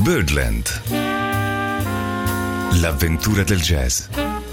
Birdland. L'avventura del jazz.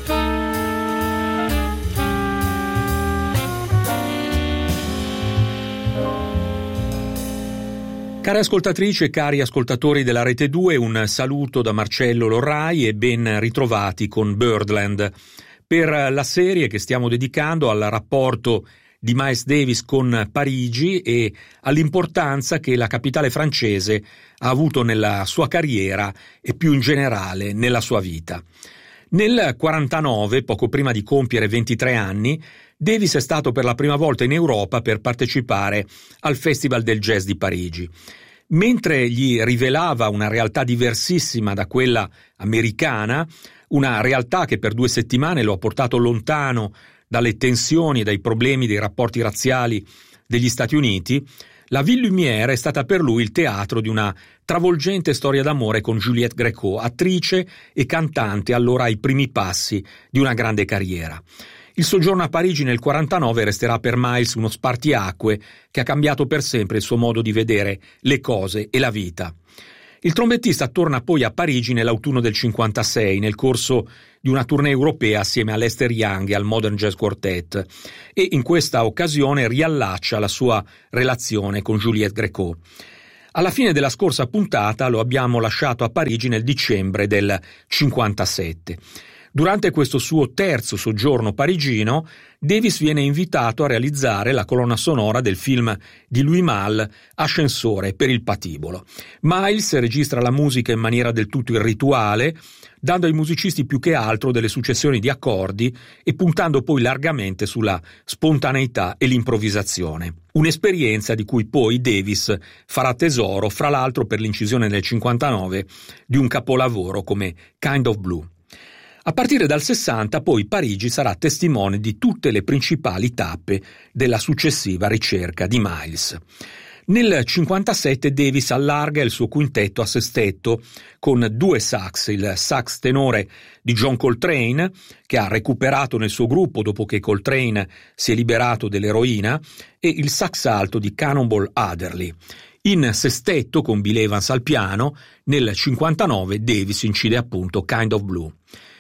Care ascoltatrici e cari ascoltatori della Rete 2, un saluto da Marcello Lorrai e ben ritrovati con Birdland per la serie che stiamo dedicando al rapporto di Miles Davis con Parigi e all'importanza che la capitale francese ha avuto nella sua carriera e più in generale nella sua vita. Nel 49, poco prima di compiere 23 anni, Davis è stato per la prima volta in Europa per partecipare al Festival del Jazz di Parigi. Mentre gli rivelava una realtà diversissima da quella americana, una realtà che per 2 settimane lo ha portato lontano dalle tensioni e dai problemi dei rapporti razziali degli Stati Uniti, la Ville Lumière è stata per lui il teatro di una travolgente storia d'amore con Juliette Gréco, attrice e cantante allora ai primi passi di una grande carriera. Il soggiorno a Parigi nel 49 resterà per Miles uno spartiacque che ha cambiato per sempre il suo modo di vedere le cose e la vita. Il trombettista torna poi a Parigi nell'autunno del 56 nel corso di una tournée europea assieme a Lester Young e al Modern Jazz Quartet e in questa occasione riallaccia la sua relazione con Juliette Gréco. Alla fine della scorsa puntata lo abbiamo lasciato a Parigi nel dicembre del 57. Durante questo suo terzo soggiorno parigino, Davis viene invitato a realizzare la colonna sonora del film di Louis Malle, Ascensore per il patibolo. Miles registra la musica in maniera del tutto irrituale, dando ai musicisti più che altro delle successioni di accordi e puntando poi largamente sulla spontaneità e l'improvvisazione. Un'esperienza di cui poi Davis farà tesoro, fra l'altro per l'incisione nel 59 di un capolavoro come Kind of Blue. A partire dal 60 poi Parigi sarà testimone di tutte le principali tappe della successiva ricerca di Miles. Nel 57 Davis allarga il suo quintetto a sestetto con 2 sax, il sax tenore di John Coltrane, che ha recuperato nel suo gruppo dopo che Coltrane si è liberato dell'eroina, e il sax alto di Cannonball Adderley. In sestetto con Bill Evans al piano, nel 59 Davis incide appunto Kind of Blue.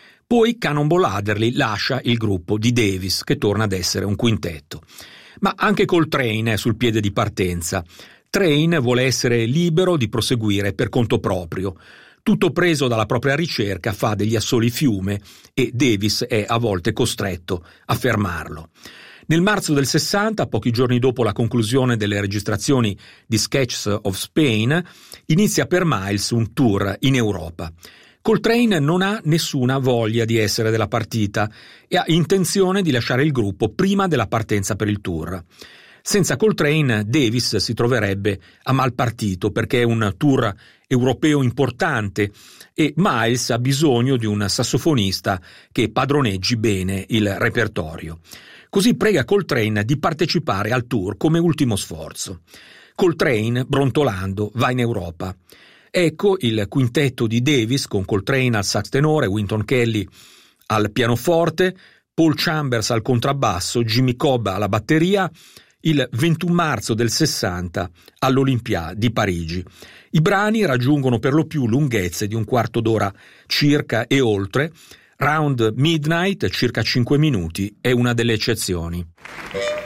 Poi Cannonball Adderley lascia il gruppo di Davis, che torna ad essere un quintetto. Ma anche Coltrane è sul piede di partenza. Train vuole essere libero di proseguire per conto proprio. Tutto preso dalla propria ricerca fa degli assoli fiume e Davis è a volte costretto a fermarlo. Nel marzo del 60, pochi giorni dopo la conclusione delle registrazioni di Sketches of Spain, inizia per Miles un tour in Europa. Coltrane non ha nessuna voglia di essere della partita e ha intenzione di lasciare il gruppo prima della partenza per il tour. Senza Coltrane, Davis si troverebbe a mal partito perché è un tour europeo importante e Miles ha bisogno di un sassofonista che padroneggi bene il repertorio. Così prega Coltrane di partecipare al tour come ultimo sforzo. Coltrane, brontolando, va in Europa. Ecco il quintetto di Davis con Coltrane al sax tenore, Wynton Kelly al pianoforte, Paul Chambers al contrabbasso, Jimmy Cobb alla batteria, il 21 marzo del 60 all'Olympia di Parigi. I brani raggiungono per lo più lunghezze di un quarto d'ora circa e oltre. Round Midnight, circa 5 minuti, è una delle eccezioni.